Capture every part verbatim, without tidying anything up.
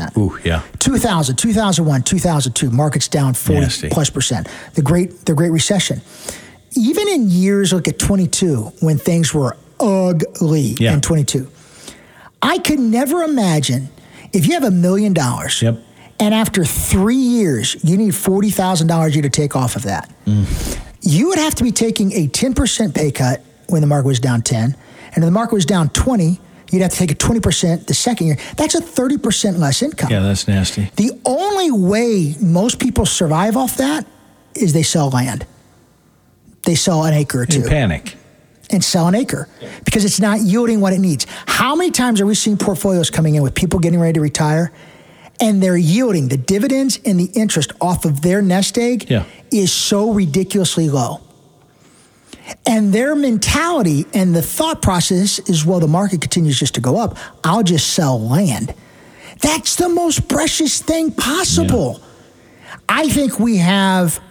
percent. Ooh, yeah. two thousand, two thousand one, two thousand two, markets down forty Nasty. plus percent. The great, the Great Recession. Even in years, look at twenty-two, when things were ugly yeah. in twenty-two. I could never imagine if you have a million dollars yep. and after three years, you need forty thousand dollars a year to take off of that. Mm. You would have to be taking a ten percent pay cut when the market was down ten, and if the market was down twenty, you'd have to take a twenty percent the second year. That's a thirty percent less income. Yeah, that's nasty. The only way most people survive off that is they sell land. They sell an acre or two. In panic. And sell an acre because it's not yielding what it needs. How many times are we seeing portfolios coming in with people getting ready to retire and they're yielding the dividends and the interest off of their nest egg yeah. is so ridiculously low. And their mentality and the thought process is, well, the market continues just to go up. I'll just sell land. That's the most precious thing possible. Yeah. I think we have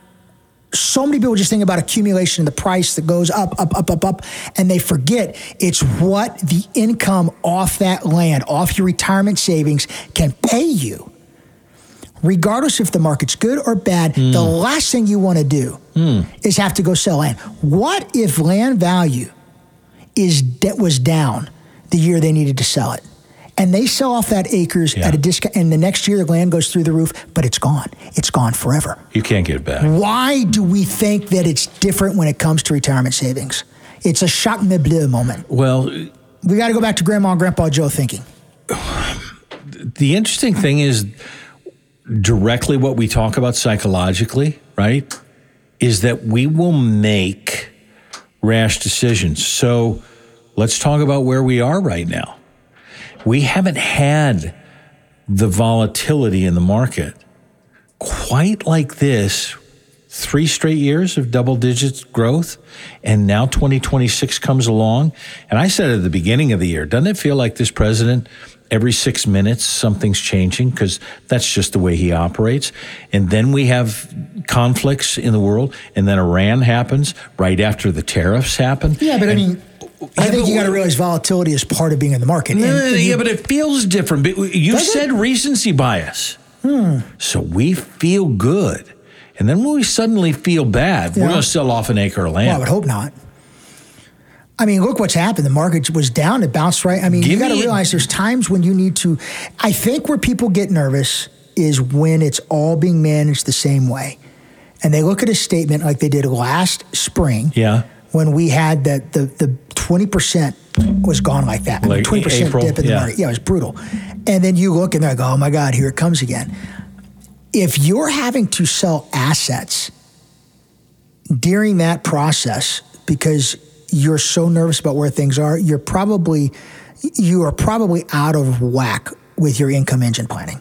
so many people just think about accumulation, the price that goes up, up, up, up, up, and they forget it's what the income off that land, off your retirement savings can pay you. Regardless if the market's good or bad, mm. the last thing you want to do mm. is have to go sell land. What if land value is was down the year they needed to sell it? And they sell off that acres yeah. at a discount, and the next year the land goes through the roof, but it's gone. It's gone forever. You can't get it back. Why do we think that it's different when it comes to retirement savings? It's a shock me bleu moment. Well, we got to go back to Grandma and Grandpa Joe thinking. The interesting thing is directly what we talk about psychologically, right, is that we will make rash decisions. So let's talk about where we are right now. We haven't had the volatility in the market quite like this. Three straight years of double-digit growth, and now twenty twenty-six comes along. And I said at the beginning of the year, doesn't it feel like this president, every six minutes, something's changing? Because that's just the way he operates. And then we have conflicts in the world, and then Iran happens right after the tariffs happen. Yeah, but and, I mean... I yeah, think you got to realize volatility is part of being in the market. And, uh, and you, yeah, but it feels different. You said it? recency bias. Hmm. So we feel good. And then when we suddenly feel bad, yeah. we're going to sell off an acre of land. Well, I would hope not. I mean, look what's happened. The market was down. It bounced right. I mean, Give you got to realize there's times when you need to. I think where people get nervous is when it's all being managed the same way. And they look at a statement like they did last spring. Yeah. When we had that the the twenty percent was gone like that. I like mean, twenty percent April, dip in the yeah. market. Yeah, it was brutal. And then you look and they're like, oh my God, here it comes again. If you're having to sell assets during that process because you're so nervous about where things are, you're probably you are probably out of whack with your income engine planning.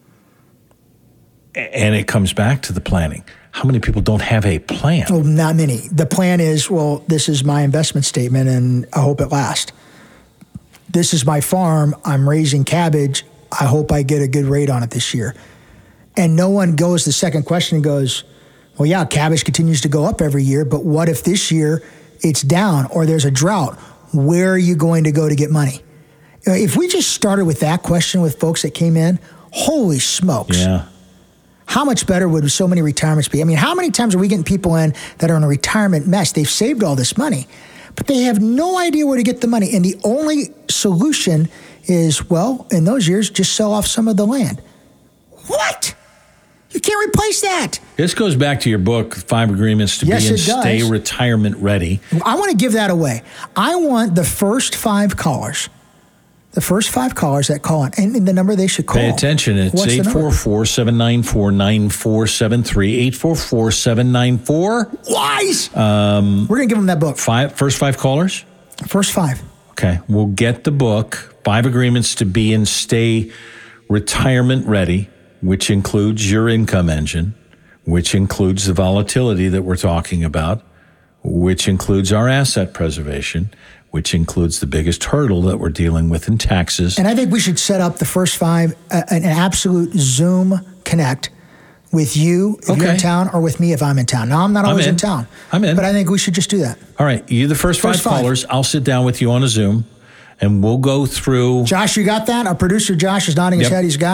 And it comes back to the planning. How many people don't have a plan? Well, not many. The plan is, well, this is my investment statement and I hope it lasts. This is my farm. I'm raising cabbage. I hope I get a good rate on it this year. And no one goes, the second question goes, well, yeah, cabbage continues to go up every year, but what if this year it's down or there's a drought? Where are you going to go to get money? If we just started with that question with folks that came in, holy smokes. Yeah. How much better would so many retirements be? I mean, how many times are we getting people in that are in a retirement mess? They've saved all this money, but they have no idea where to get the money. And the only solution is, well, in those years, just sell off some of the land. What? You can't replace that. This goes back to your book, Five Agreements to yes, Be and it does. Stay Retirement Ready. I want to give that away. I want the first five callers, the first five callers that call in, and the number they should call. Pay attention. It's eight four four, seven nine four, nine four seven three, eight four four, seven nine four. Wise. Um, We're going to give them that book. Five, first five callers? First five. Okay. We'll get the book, Five Agreements to Be and Stay Retirement Ready, which includes your income engine, which includes the volatility that we're talking about, which includes our asset preservation, which includes the biggest hurdle that we're dealing with in taxes. And I think we should set up the first five, uh, an absolute Zoom connect with you if okay. you're in town or with me if I'm in town. Now, I'm not always I'm in. in town. I'm in. But I think we should just do that. All right. You the first, first five, five callers. I'll sit down with you on a Zoom, and we'll go through. Josh, you got that? Our producer, Josh, is nodding his yep. head. He's got